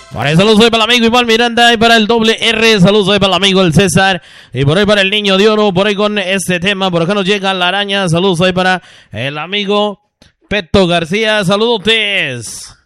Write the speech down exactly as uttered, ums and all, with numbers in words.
Por ahí saludos hoy para el amigo Iván Miranda y para el doble R. Saludos hoy para el amigo el César. Y por ahí para el niño de oro. Por ahí con este tema. Por acá nos llega la araña. Saludos hoy para el amigo Peto García. Saludos.